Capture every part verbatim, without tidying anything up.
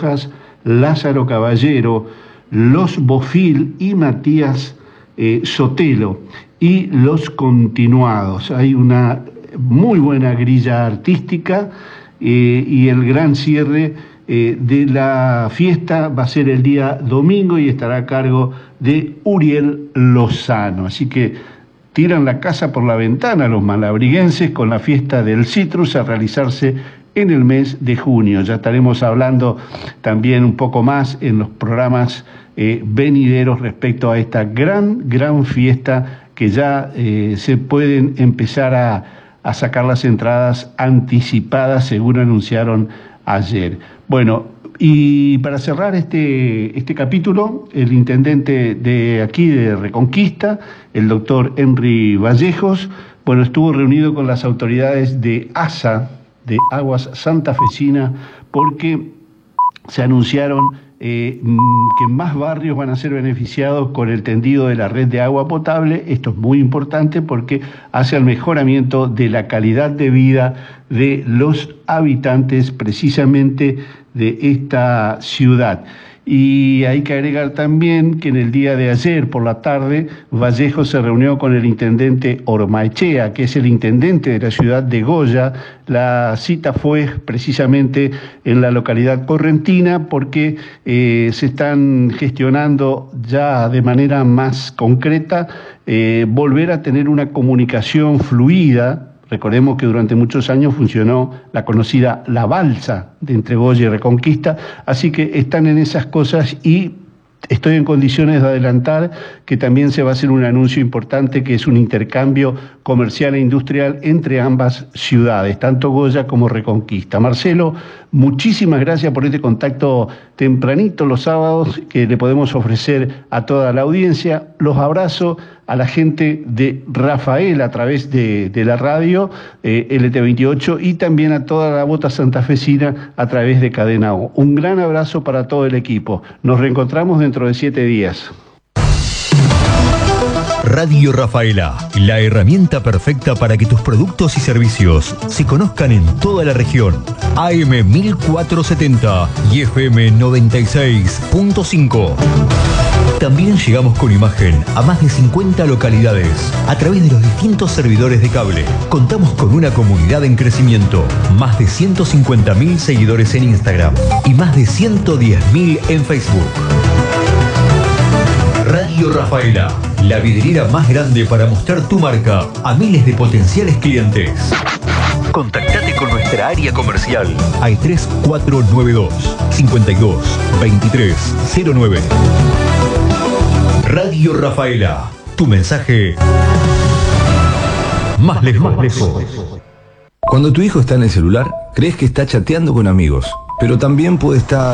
Rojas, Lázaro Caballero, Los Bofil y Matías eh, Sotelo, y Los Continuados. Hay una muy buena grilla artística eh, y el gran cierre eh, de la fiesta va a ser el día domingo y estará a cargo de Uriel Lozano. Así que tiran la casa por la ventana los malabriguenses con la fiesta del Citrus a realizarse en el mes de junio. Ya estaremos hablando también un poco más en los programas eh, venideros respecto a esta gran, gran fiesta que ya eh, se pueden empezar a, a sacar las entradas anticipadas, según anunciaron ayer. Bueno, y para cerrar este, este capítulo, el intendente de aquí, de Reconquista, el doctor Henry Vallejos, bueno, estuvo reunido con las autoridades de ASA, de Aguas Santafesina, porque se anunciaron eh, que más barrios van a ser beneficiados con el tendido de la red de agua potable. Esto es muy importante porque hace al mejoramiento de la calidad de vida de los habitantes precisamente de esta ciudad. Y hay que agregar también que en el día de ayer por la tarde Vallejo se reunió con el intendente Ormaechea, que es el intendente de la ciudad de Goya. La cita fue precisamente en la localidad correntina porque eh, se están gestionando ya de manera más concreta eh, volver a tener una comunicación fluida. Recordemos que durante muchos años funcionó la conocida La Balsa de entre Goya y Reconquista, así que están en esas cosas y estoy en condiciones de adelantar que también se va a hacer un anuncio importante que es un intercambio comercial e industrial entre ambas ciudades, tanto Goya como Reconquista. Marcelo, muchísimas gracias por este contacto tempranito los sábados que le podemos ofrecer a toda la audiencia. Los abrazo a la gente de Rafael a través de, de la radio eh, L T veintiocho y también a toda la bota santafesina a través de Cadena O. Un gran abrazo para todo el equipo. Nos reencontramos dentro de siete días. Radio Rafaela, la herramienta perfecta para que tus productos y servicios se conozcan en toda la región. A M mil cuatrocientos setenta y F M noventa y seis punto cinco. También llegamos con imagen a más de cincuenta localidades a través de los distintos servidores de cable. Contamos con una comunidad en crecimiento, más de ciento cincuenta mil seguidores en Instagram y más de ciento diez mil en Facebook. Radio Rafaela, la vidriera más grande para mostrar tu marca a miles de potenciales clientes. Contactate con nuestra área comercial al tres cuatro nueve dos, cinco dos, dos tres cero nueve. Radio Rafaela, tu mensaje más lejos, más lejos. Cuando tu hijo está en el celular, crees que está chateando con amigos, pero también puede estar...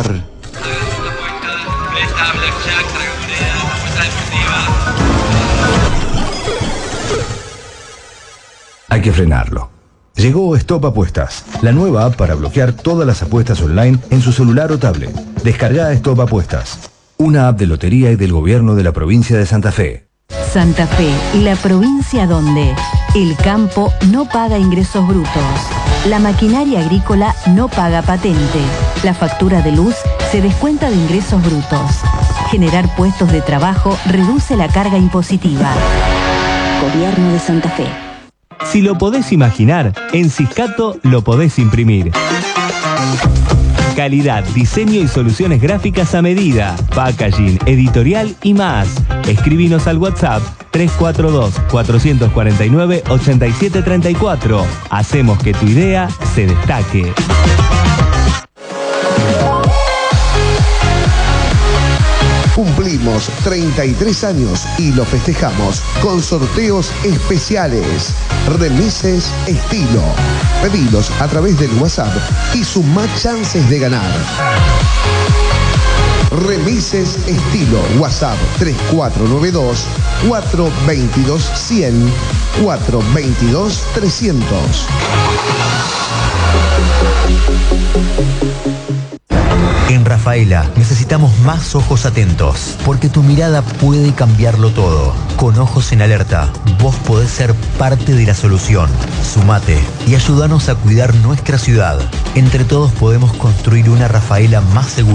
Hay que frenarlo. Llegó Stop Apuestas, la nueva app para bloquear todas las apuestas online en su celular o tablet. Descarga Stop Apuestas, una app de lotería y del gobierno de la provincia de Santa Fe. Santa Fe, la provincia donde el campo no paga ingresos brutos, la maquinaria agrícola no paga patente, la factura de luz se descuenta de ingresos brutos. Generar puestos de trabajo reduce la carga impositiva. Gobierno de Santa Fe. Si lo podés imaginar, en Ciscato lo podés imprimir. Calidad, diseño y soluciones gráficas a medida, packaging, editorial y más. Escribinos al WhatsApp tres cuatro dos, cuatro cuatro nueve, ocho siete tres cuatro. Hacemos que tu idea se destaque. Cumplimos treinta y tres años y lo festejamos con sorteos especiales. Remises Estilo. Pedilos a través del WhatsApp y sumá chances de ganar. Remises Estilo. WhatsApp tres cuatro nueve dos, cuatro dos dos, cien, cuatro dos dos, trescientos. En Rafaela necesitamos más ojos atentos, porque tu mirada puede cambiarlo todo. Con Ojos en Alerta, vos podés ser parte de la solución. Sumate y ayúdanos a cuidar nuestra ciudad. Entre todos podemos construir una Rafaela más segura.